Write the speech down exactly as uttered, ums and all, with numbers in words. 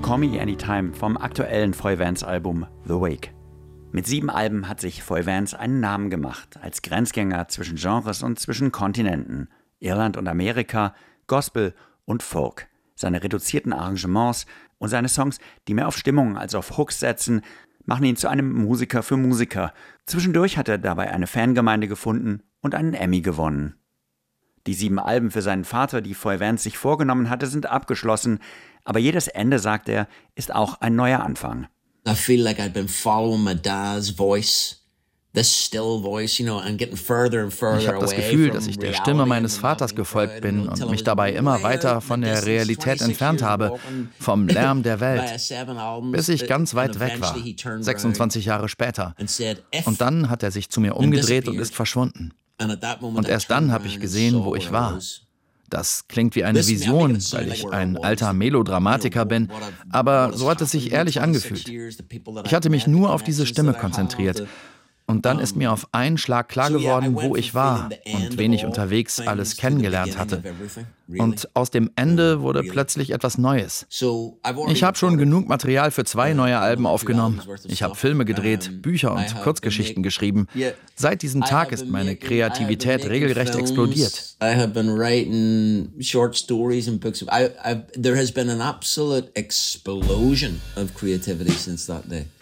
Call Me Anytime vom aktuellen Foy Vance-Album The Wake. Mit sieben Alben hat sich Foy Vance einen Namen gemacht, als Grenzgänger zwischen Genres und zwischen Kontinenten, Irland und Amerika, Gospel und Folk. Seine reduzierten Arrangements und seine Songs, die mehr auf Stimmung als auf Hooks setzen, machen ihn zu einem Musiker für Musiker. Zwischendurch hat er dabei eine Fangemeinde gefunden und einen Emmy gewonnen. Die sieben Alben für seinen Vater, die Foy Vance sich vorgenommen hatte, sind abgeschlossen, aber jedes Ende, sagt er, ist auch ein neuer Anfang. I feel like I've been following my dad's voice, this still voice, you know, and getting further and further away. Ich habe das Gefühl, dass ich der Stimme meines Vaters gefolgt bin und mich dabei immer weiter von der Realität entfernt habe, vom Lärm der Welt, bis ich ganz weit weg war, sechsundzwanzig Jahre später. Und dann hat er sich zu mir umgedreht und ist verschwunden. Und erst dann habe ich gesehen, wo ich war. Das klingt wie eine Vision, weil ich ein alter Melodramatiker bin, aber so hat es sich ehrlich angefühlt. Ich hatte mich nur auf diese Stimme konzentriert. Und dann ist mir auf einen Schlag klar geworden, wo ich war und wen ich unterwegs alles kennengelernt hatte. Und aus dem Ende wurde plötzlich etwas Neues. Ich habe schon genug Material für zwei neue Alben aufgenommen. Ich habe Filme gedreht, Bücher und Kurzgeschichten geschrieben. Seit diesem Tag ist meine Kreativität regelrecht explodiert. I have been writing short stories and books. I, I've, there has been an absolute explosion of creativity since that day.